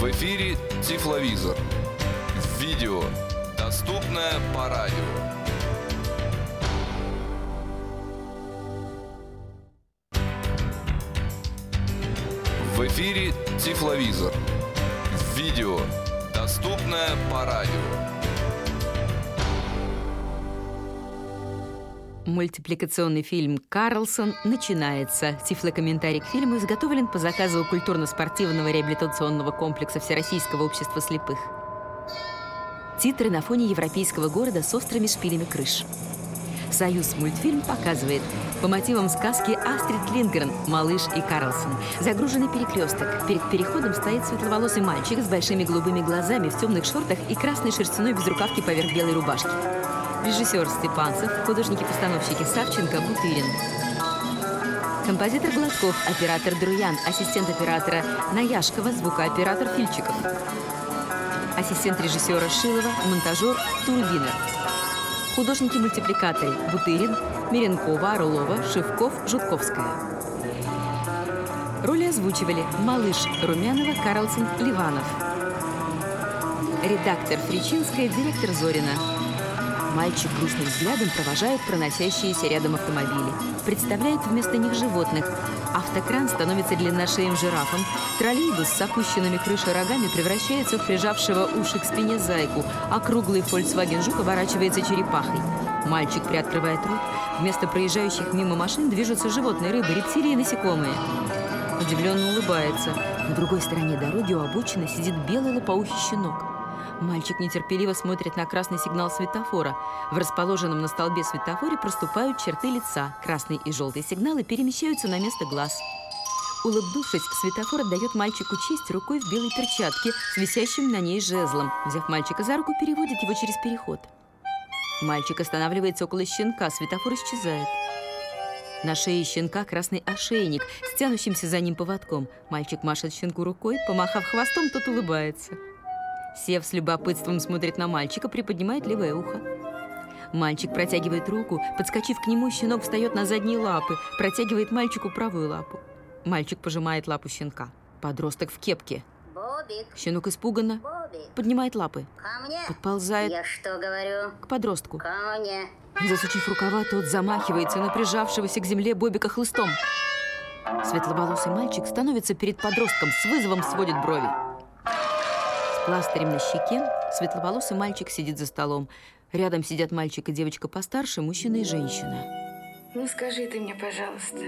В эфире Тифловизор. Видео, доступное по радио. В эфире Тифловизор. Видео, доступное по радио. Мультипликационный фильм «Карлсон» начинается. Тифлокомментарий к фильму изготовлен по заказу культурно-спортивного реабилитационного комплекса Всероссийского общества слепых. Титры на фоне европейского города с острыми шпилями крыш. «Союзмультфильм» показывает по мотивам сказки Астрид Линдгрен «Малыш и Карлсон». Загруженный перекресток. Перед переходом стоит светловолосый мальчик с большими голубыми глазами в темных шортах и красной шерстяной безрукавке поверх белой рубашки. Режиссер Степанцев, художники-постановщики Савченко, Бутырин. Композитор Гладков, оператор Друян, ассистент оператора Наяшкова, звукооператор Фильчиков. Ассистент режиссера Шилова, монтажер Турбинер. Художники-мультипликаторы Бутырин, Миренкова, Орлова, Шевков, Жутковская. Роли озвучивали Малыш Румянова, Карлсон, Ливанов. Редактор Фричинская, директор Зорина. Мальчик грустным взглядом провожает проносящиеся рядом автомобили. Представляет вместо них животных. Автокран становится длинношеем жирафом. Троллейбус с опущенными крышей рогами превращается в прижавшего уши к спине зайку, а круглый Volkswagen Жук оборачивается черепахой. Мальчик приоткрывает рот. Вместо проезжающих мимо машин движутся животные, рыбы, рептилии и насекомые. Удивленно улыбается. На другой стороне дороги у обочины сидит белый лопоухий щенок. Мальчик нетерпеливо смотрит на красный сигнал светофора. В расположенном на столбе светофоре проступают черты лица. Красный и желтый сигналы перемещаются на место глаз. Улыбнувшись, светофор отдает мальчику честь рукой в белой перчатке с висящим на ней жезлом. Взяв мальчика за руку, переводит его через переход. Мальчик останавливается около щенка, светофор исчезает. На шее щенка красный ошейник с тянущимся за ним поводком. Мальчик машет щенку рукой, помахав хвостом, тот улыбается. Сев с любопытством смотрит на мальчика, приподнимает левое ухо. Мальчик протягивает руку, подскочив к нему, щенок встает на задние лапы, протягивает мальчику правую лапу. Мальчик пожимает лапу щенка. Подросток в кепке. Бобик. Щенок испуганно поднимает лапы. Ко мне. Подползает Я что говорю? к подростку. Ко мне. Засучив рукава, тот замахивается на прижавшегося к земле Бобика хлыстом. Светловолосый мальчик становится перед подростком, с вызовом сводит брови. С пластырем на щеке светловолосый мальчик сидит за столом. Рядом сидят мальчик и девочка постарше, мужчина и женщина. Ну скажи ты мне, пожалуйста,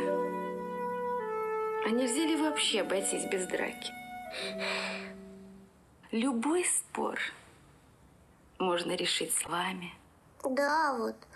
а нельзя ли вообще обойтись без драки? Любой спор можно решить словами. Да, вот.